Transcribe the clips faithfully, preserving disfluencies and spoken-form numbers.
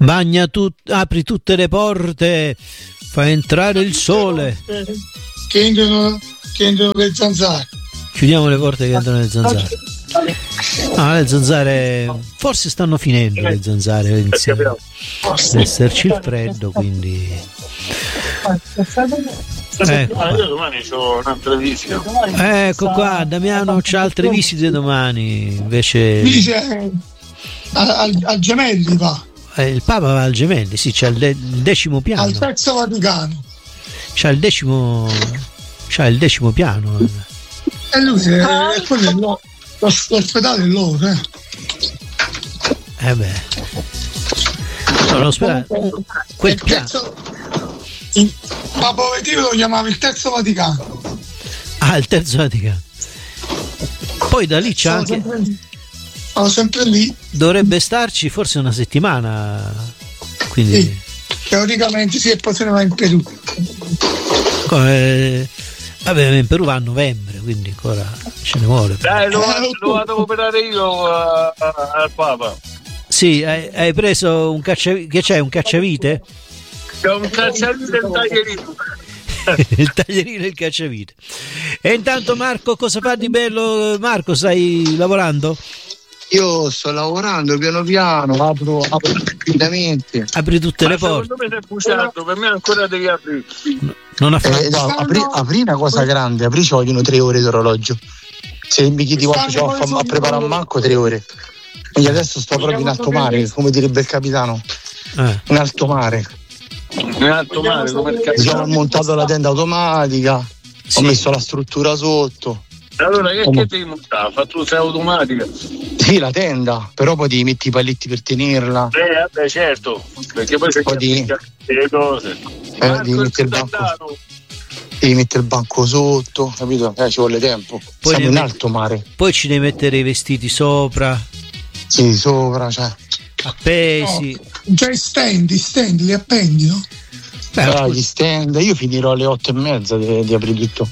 Bagna tut- apri tutte le porte, fa entrare il sole. Che entrano, che entrano le zanzare. Chiudiamo le porte che entrano le zanzare. No, le zanzare forse stanno finendo, le zanzare iniziano ad esserci il freddo, quindi ecco qua. Io domani c'ho un'altra visita. Ecco qua, Damiano c'ha altre visite domani, invece Dice al, al, al Gemelli va. Eh, il Papa va al Gemelli, sì, c'ha il, de- il decimo piano. Al terzo Vaticano. C'ha il decimo. C'ha il decimo piano. E lui è, è quello è lo, lo, l'ospedale è loro, eh. Eh beh. No, l'ospedale. Quel Il piano. terzo, il Papa Voitile lo chiamava il terzo Vaticano. Ah, il terzo Vaticano. Poi da lì c'è Sono anche. sempre, sono sempre lì. Dovrebbe starci forse una settimana. Quindi. Sì, teoricamente sì, e poi se ne va in Perù. Come, vabbè, in Perù va a novembre, quindi ancora ce ne vuole. Dai, lo, lo vado a operare io uh, al Papa. Sì, hai, hai preso un cacciavite. Che c'è? Un cacciavite? C'è un cacciavite e un taglierino. Il taglierino e il cacciavite. E intanto Marco, cosa fa di bello? Marco, stai lavorando? Io sto lavorando piano piano, apro, apro rapidamente. Apri tutte Ma le porte. secondo me sei buciato, per me ancora devi aprire. Non ha fatto. Eh, no, apri, apri una cosa grande, apri ci vogliono tre ore d'orologio. Se mi chiedi quanto ci ho a, a preparare a manco, tre ore. Quindi adesso sto proprio in alto mare, come direbbe il capitano. Eh. In alto mare. In alto mare, come il Mi capitano. sono montato la tenda automatica, Sì. ho messo la struttura sotto. Allora che, Come? che devi montare? Fatto sei automatica? Sì, la tenda, però poi ti metti i paletti per tenerla. Eh, vabbè, certo, perché poi c'è Poi di- le cose. Eh, Marco, devi mettere il banco, Sant'Andano. devi mettere il banco sotto, capito? Eh, ci vuole tempo. Poi Siamo devi in met- alto mare. Poi ci devi mettere i vestiti sopra, Sì, sopra, cioè. appesi. Già i stand, i stand li appendi, no? Beh, Ah, gli stand, io finirò alle otto e mezza di, di aprire tutto.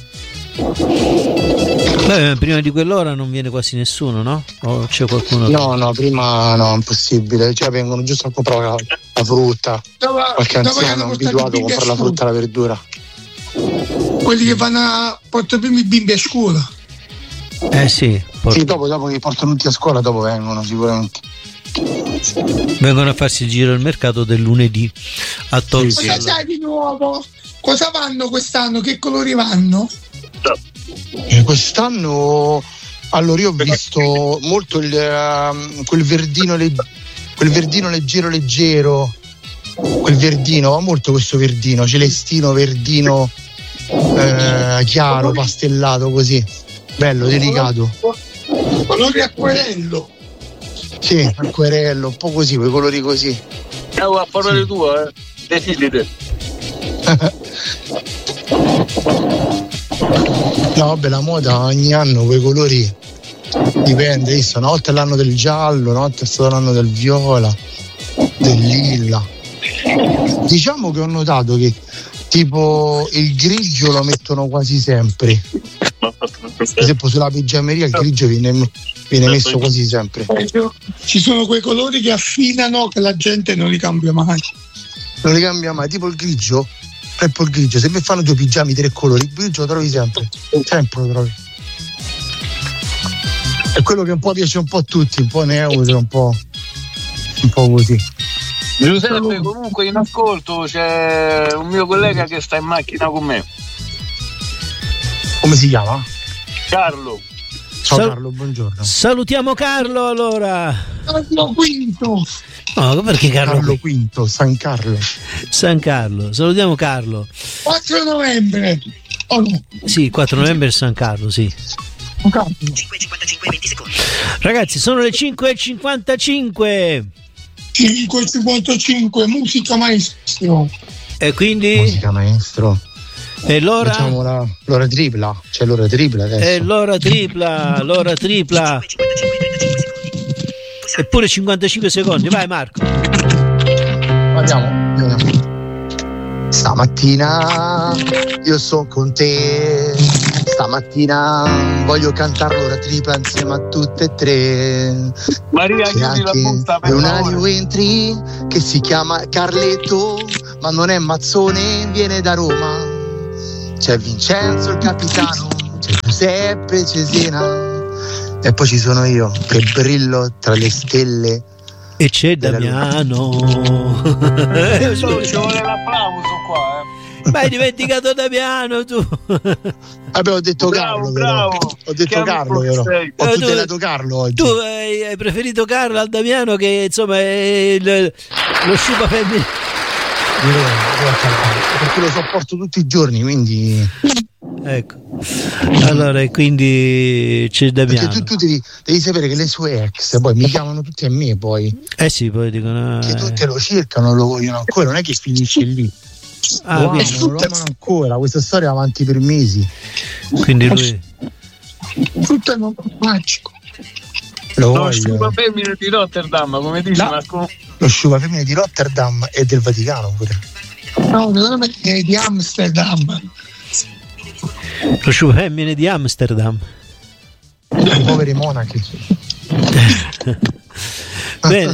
beh, prima di quell'ora non viene quasi nessuno, no? O c'è qualcuno? No, no, prima no, impossibile. Cioè vengono giusto a comprare la, la frutta. Dove, Qualche dove anziano hanno è portato abituato i a bimbi comprare la a frutta e scuola? la verdura. Quelli che vanno a portare prima i bimbi a scuola. Eh sì, por- Sì, dopo, dopo che portano tutti a scuola, dopo vengono sicuramente. vengono a farsi il giro al mercato del lunedì a Tolso. Sì, Cosa sai di nuovo? Cosa vanno quest'anno? Che colori vanno? E quest'anno, allora io ho visto molto il, ehm, quel verdino leg- quel verdino leggero leggero, quel verdino, va molto questo verdino, celestino, verdino eh, chiaro, pastellato così, bello, delicato. Colori acquerello. Sì, acquerello, un po' così, quei colori così. Ciao, a parole tue, eh. Decidete. No, vabbè, la moda ogni anno quei colori dipende, visto? Una volta è l'anno del giallo, una volta è stato l'anno del viola, del lilla. Diciamo che ho notato che tipo il grigio lo mettono quasi sempre. Per esempio sulla pigiameria il grigio viene, viene messo quasi sempre. Ci sono quei colori che affinano che la gente non li cambia mai. Non li cambia mai, tipo il grigio, proprio il grigio, se mi fanno due pigiami tre colori, il grigio lo trovi sempre, sempre lo trovi. È quello che un po' piace un po' a tutti, un po' neutro, un po', un po' così. Giuseppe, comunque in ascolto c'è un mio collega che sta in macchina con me. Come si chiama? Carlo. Ciao Sal- Carlo, buongiorno. Salutiamo Carlo allora. Carlo Quinto. No, perché Carlo? Carlo Quinto, San Carlo. San Carlo. Salutiamo Carlo. quattro novembre. Oh no. Sì, il quattro novembre è San Carlo, sì. cinque e cinquantacinque, venti secondi. Ragazzi, sono le cinque e cinquantacinque. cinque e cinquantacinque, musica maestro. E quindi Musica maestro. è l'ora. Facciamo la, l'ora tripla, c'è l'ora tripla adesso. È l'ora tripla, l'ora tripla. cinque e cinquantacinque, trentacinque secondi. Eppure cinquantacinque secondi. Vai Marco. Andiamo, andiamo. Stamattina io sono con te. Stamattina voglio cantarlo ora tripla insieme a tutte e tre. Maria, C'è chiudi la anche busta per un favore. Ario Entry che si chiama Carletto, ma non è mazzone, viene da Roma. C'è Vincenzo il capitano, c'è Giuseppe Cesena e poi ci sono io che brillo tra le stelle. E c'è Della Damiano. Eh, ci vuole l'applauso qua, eh. Ma hai dimenticato Damiano tu. Abbiamo detto Bravo, Carlo, bravo. però. Ho detto Che Carlo, amico però. che sei. Ho Eh, tu- tutelato Carlo oggi. Tu hai, hai preferito Carlo al Damiano, che insomma è il- lo sciupa femmina. Io devo- devo accalmare, perché lo sopporto tutti i giorni, quindi Ecco. Allora, e quindi c'è perché Damiano. tu, tu devi, devi sapere che le sue ex poi mi chiamano tutti a me, poi Eh sì, poi dicono. che eh. tutte lo cercano, lo vogliono ancora, non è che finisce lì. Ah, lo quindi, amano, lo amano ancora, questa storia è avanti per mesi. quindi lui. Tutto è un magico. Lo Lo sciupa voglio. femmine di Rotterdam, come dice No. Marco. Lo sciupa femmine di Rotterdam e del Vaticano pure. No, secondo me è di Amsterdam. Lo sciupa femmine di Amsterdam. I poveri monaci. Bene.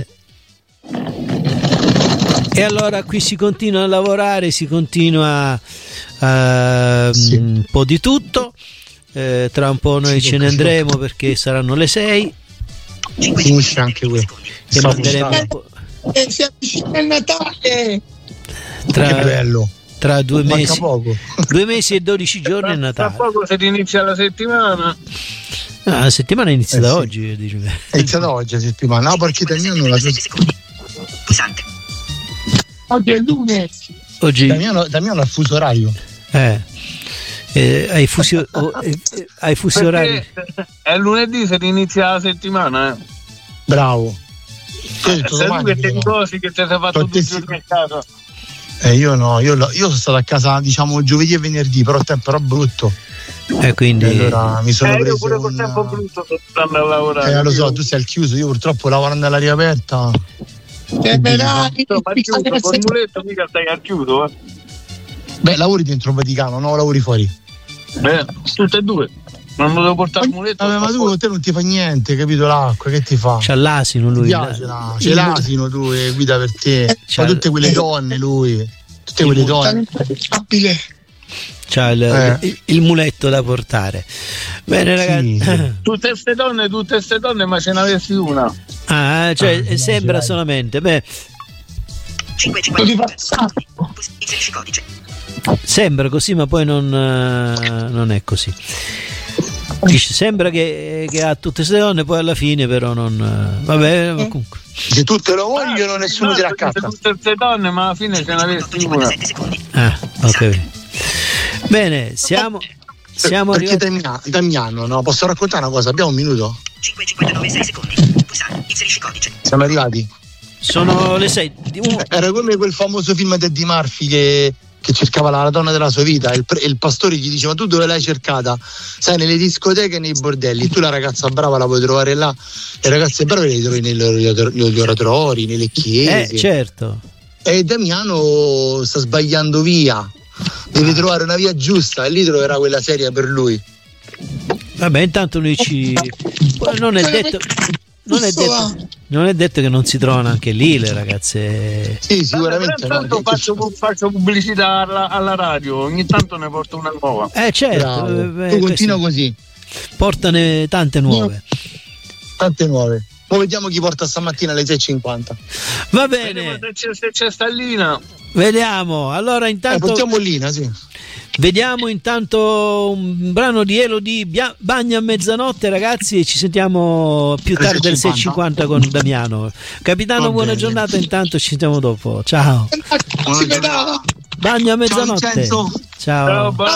E allora qui si continua a lavorare, si continua eh, Sì. un po' di tutto. Eh, tra un po' noi Sì, ce ne sì. andremo perché saranno le sei Finisce anche quello. e Sta manderemo un puntando. po'. E si avvicina il Natale. Che Tra, bello. tra due Manca mesi, poco. due mesi e dodici giorni è Tra Natale. poco se inizia la settimana. Ah, la settimana inizia Eh da sì. oggi, dice. È iniziata oggi la settimana. No, perché Damiano la sette secondi. Pulsante. Oggi è lunedì. Oggi Damiano, Damiano ha il fuso orario. eh, eh, hai fusi, oh, eh, eh, hai fusi orari. Perché è lunedì se inizia la settimana, eh. Bravo. Tu hai detto Sei tu domani, che ti però. riposi, che ti sei fatto T'ho tutti i detto- giorni a casa. Eh, io no, io, lo- io sono stato a casa diciamo giovedì e venerdì, però il tempo era brutto. E quindi E allora mi sono Eh, io preso pure col un... tempo brutto sto andando a lavorare. Eh, lo so, Io- tu sei al chiuso, io purtroppo lavorando all'aria aperta. E vedrai Io, ma chiuso, col muletto mica stai al chiuso, eh. Beh, lavori dentro il Vaticano, no? Lavori fuori. Beh, tutte e due. Non lo devo portare il muletto. Vabbè, ma tu con te non ti fa niente, capito? L'acqua, che ti fa? c'ha l'asino Ti lui. piace, no? C'è l'asino tu e guida per te. C'ha- Ma tutte quelle donne lui. Tutte quelle donne. stabile. C'ha il, Eh. il- il muletto da portare. Bene ragazzi. Sì. Tutte ste donne, tutte ste donne, ma ce n'avessi una. Ah, cioè Ah, sembra dai. solamente. Beh, Lo cinque cinquanta. devi passare. Inserisci codice. sembra così, ma poi non, eh, non è così. Dice, sembra che, che ha tutte queste donne, poi alla fine però non. eh, Vabbè, ma comunque. Se tutte lo vogliono, Ah, nessuno ti basta, raccatta. Tutte ste donne, ma alla fine ce n'avessi una. cinquantasette secondi. Ah, ok. Bene, siamo. Siamo Perché arrivati. Damiano, Damiano, no? Posso raccontare una cosa? Abbiamo un minuto? cinque cinquantanove, sei secondi. Pulsante. Inserisci codice. Siamo arrivati. Sono le sei. di un- Era come quel famoso film di Eddie Murphy che, che cercava la, la donna della sua vita. Il, pre- il pastore gli diceva: tu dove l'hai cercata? Sai, nelle discoteche e nei bordelli. Tu la ragazza brava la puoi trovare là. Le ragazze brave le trovi negli or- negli oratori, nelle Eh, chiese. certo. E Damiano sta sbagliando via. Deve trovare una via giusta e lì troverà quella seria per lui. Vabbè, intanto lui ci. Poi non è detto. Non è detto, non è detto che non si trovano anche lì le ragazze. Sì, sicuramente. Vabbè, no, però che- faccio, faccio pubblicità alla, alla radio, ogni tanto ne porto una nuova. Eh, certo. Bravo. eh, Tu continua queste- così. Portane tante nuove. Tante nuove. Poi vediamo chi porta stamattina alle sei e cinquanta. Va Vediamo bene, se c'è, se c'è Stallina. vediamo. Allora, Eh, intanto. portiamo Lina, sì. Vediamo intanto un brano di Elodie, Bia- Bagno a mezzanotte, ragazzi, e ci sentiamo più Alle tardi alle sei e sei e cinquanta con Damiano. Capitano, Va buona bene. giornata, intanto ci sentiamo dopo. Ciao. Si vedrà. Bagno a mezzanotte. Vincenzo. Ciao. Ciao,